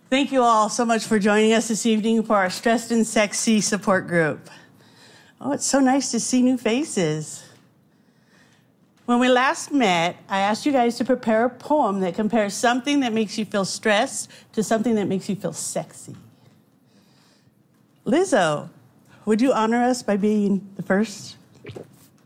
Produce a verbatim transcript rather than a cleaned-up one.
Thank you all so much for joining us this evening for our Stressed and Sexy support group. Oh, it's so nice to see new faces. When we last met, I asked you guys to prepare a poem that compares something that makes you feel stressed to something that makes you feel sexy. Lizzo, would you honor us by being the first?